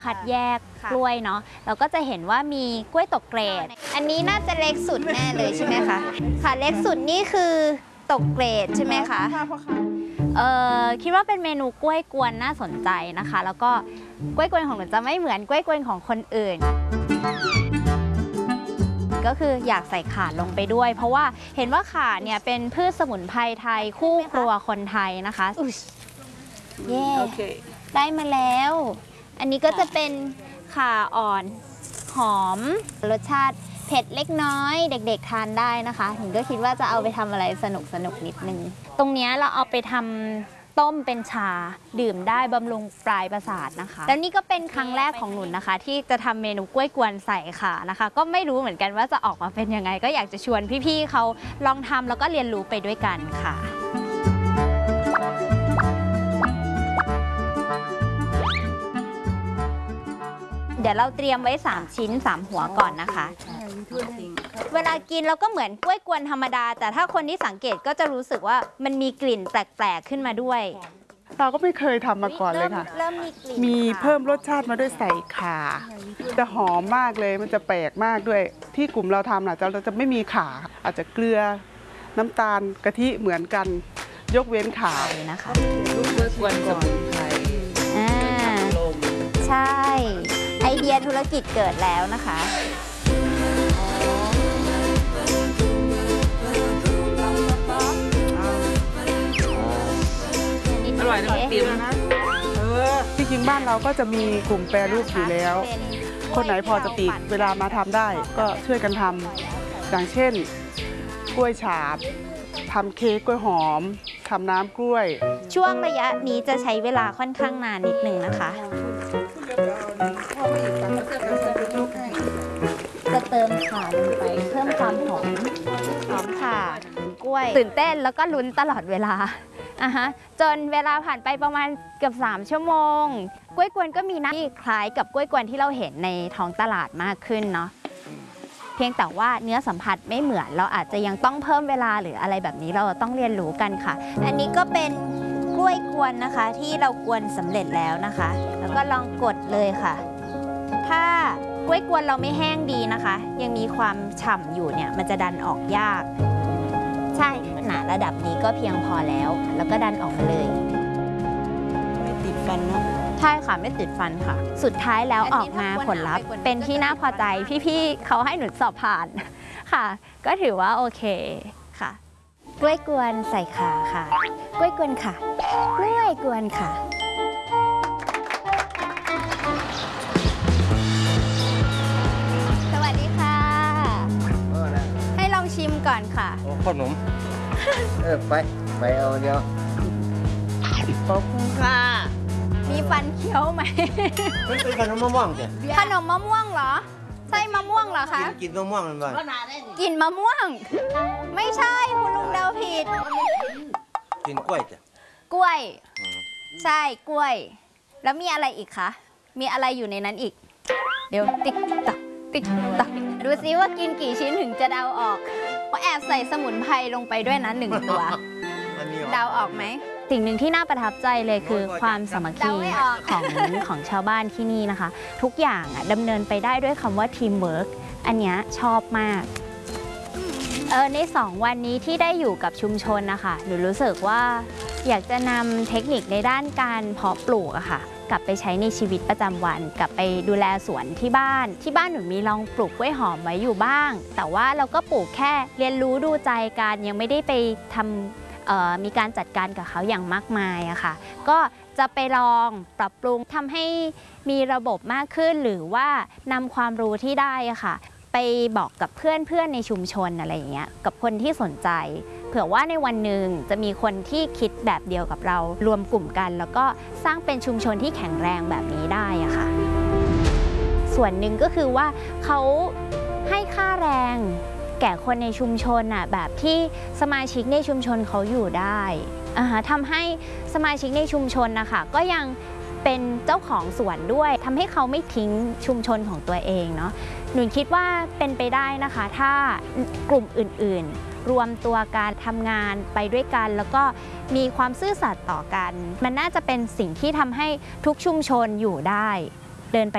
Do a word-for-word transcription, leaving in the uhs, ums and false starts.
คัดแยกกล้วยเนาะเราก็จะเห็นว่ามีกล้วยตกเกรดอันนี้น่าจะเล็กสุดแน่เลยใช่ไหมคะค่ะเล็กสุดนี่คือตกเกรดใช่ไหมคะเออคิดว่าเป็นเมนูกล้วยกวนน่าสนใจนะคะแล้วก็กล้วยกวนของหนูจะไม่เหมือนกล้วยกวนของคนอื่นก็คืออยากใส่ข่าลงไปด้วยเพราะว่าเห็นว่าข่าเนี่ยเป็นพืชสมุนไพรไทยคู่ครัวคนไทยนะคะเย้ได้มาแล้วอันนี้ก็จะเป็นข่าอ่อนหอมรสชาติเผ็ดเล็กน้อยเด็กๆทานได้นะคะถึงก็คิดว่าจะเอาไปทำอะไรสนุกสนุกนิดนึงตรงนี้เราเอาไปทำต้มเป็นชาดื่มได้บำรุงปลายประสาทนะคะแล้วนี่ก็เป็นครั้งแรกของหนุนนะคะที่จะทำเมนูกล้วยกวนใส่ข่านะคะก็ไม่รู้เหมือนกันว่าจะออกมาเป็นยังไงก็อยากจะชวนพี่ๆเขาลองทำแล้วก็เรียนรู้ไปด้วยกันค่ะเดี๋ยวเราเตรียมไว้สามชิ้นสามหัวก่อนนะคะเวลากินเราก็เหมือนกล้วยกวนธรรมดาแต่ถ้าคนที่สังเกตก็จะรู้สึกว่ามันมีกลิ่นแปลกๆขึ้นมาด้วยเราก็ไม่เคยทำมาก่อนเลยค่ะเริ่มมีกลิ่นมีเพิ่มรสชาติมาด้วยใส่ข่าจะหอมมากเลยมันจะแปลกมากด้วยที่กลุ่มเราทำน่ะเราจะไม่มีข่าอาจจะเกลือน้ำตาลกะทิเหมือนกันยกเว้นข่านะคะลูกกล้วยกวนสมุนไพรอ่าใช่ไอเดียธุรกิจเกิดแล้วนะคะอร่อยนะติ๋มนะเออที่จริงบ้านเราก็จะมีกลุ่มแปรรูปอยู่แล้วคนไหนพอจะติดเวลามาทำได้ก็ช่วยกันทำอย่างเช่นกล้วยฉาบทำเค้กกล้วยหอมทำน้ำกล้วยช่วงระยะนี้จะใช้เวลาค่อนข้างนานนิดหนึ่งนะคะจะเติมข่าลงไปเพิ่มความหอมหอมข่ากล้วยตื่นเต้นแล้วก็ลุ้นตลอดเวลาอ่ะฮะจนเวลาผ่านไปประมาณเกือบสามชั่วโมงกล้วยกวนก็มีหน้าที่คล้ายกับกล้วยกวนที่เราเห็นในท้องตลาดมากขึ้นเนาะเพียงแต่ว่าเนื้อสัมผัสไม่เหมือนเราอาจจะยังต้องเพิ่มเวลาหรืออะไรแบบนี้เราต้องเรียนรู้กันค่ะอันนี้ก็เป็นกล้วยกวนนะคะที่เรากวนสำเร็จแล้วนะคะแล้วก็ลองกดเลยค่ะถ้ากล้วยกวนเราไม่แห้งดีนะคะยังมีความฉ่ำอยู่เนี่ยมันจะดันออกยากใช่หนาระดับนี้ก็เพียงพอแล้วแล้วก็ดันออกมาเลยไม่ติดฟันเนาะใช่ค่ะไม่ติดฟันค่ะสุดท้ายแล้วออกมาผลลัพธ์เป็นที่น่าพอใจพี่ๆเขาให้หนูสอบผ่านค่ะก็ถือว่าโอเคค่ะกล้วยกวนใส่ขาค่ะกล้วยกวนค่ะกล้วยกวนค่ะสวัสดีค่ะให้ลองชิมก่อนค่ะโอ้ขนมเออไปไปเอาเดียวขอบคุณค่ะมีฟันเคี้ยวไหมมันเป็นขนมมะม่วงจ้ะขนมมะม่วงเหรอใช่มะม่วงเหรอคะกินมะม่วงมันบ่กินมะม่วงไม่ใช่คุณลุงเดาผิดกินกล้วยจ้ะกล้วยใช่กล้วยแล้วมีอะไรอีกคะมีอะไรอยู่ในนั้นอีกเดี๋ยวติ๊กตักติ๊กตักดูซิว่ากินกี่ชิ้นถึงจะเดาออกเพราะแอบใส่สมุนไพรลงไปด้วยนะหนึ่งตัวเดาออกไหมสิ่งหนึ่งที่น่าประทับใจเลยคือความสามัคคีของของชาวบ้านที่นี่นะคะทุกอย่างดำเนินไปได้ด้วยคำว่าทีมเวิร์กอันนี้ชอบมากเออในสองวันนี้ที่ได้อยู่กับชุมชนนะคะหนูรู้สึกว่าอยากจะนำเทคนิคในด้านการเพาะปลูกอะค่ะกลับไปใช้ในชีวิตประจำวันกลับไปดูแลสวนที่บ้านที่บ้านหนูมีลองปลูกกล้วยหอมไว้อยู่บ้างแต่ว่าเราก็ปลูกแค่เรียนรู้ดูใจกันยังไม่ได้ไปทำมีการจัดการกับเขาอย่างมากมายอะค่ะก็จะไปลองปรับปรุงทำให้มีระบบมากขึ้นหรือว่านำความรู้ที่ได้อะค่ะไปบอกกับเพื่อนเพื่อนในชุมชนอะไรอย่างเงี้ยกับคนที่สนใจเผื่อว่าในวันหนึ่งจะมีคนที่คิดแบบเดียวกับเรารวมกลุ่มกันแล้วก็สร้างเป็นชุมชนที่แข็งแรงแบบนี้ได้อะค่ะส่วนหนึ่งก็คือว่าเขาให้ค่าแรงแก่คนในชุมชนน่ะแบบที่สมาชิกในชุมชนเขาอยู่ได้อ่าทำให้สมาชิกในชุมชนนะคะก็ยังเป็นเจ้าของสวนด้วยทำให้เขาไม่ทิ้งชุมชนของตัวเองเนาะหนูคิดว่าเป็นไปได้นะคะถ้ากลุ่มอื่นๆรวมตัวการทำงานไปด้วยกันแล้วก็มีความซื่อสัตย์ต่อกันมันน่าจะเป็นสิ่งที่ทำให้ทุกชุมชนอยู่ได้เดินไป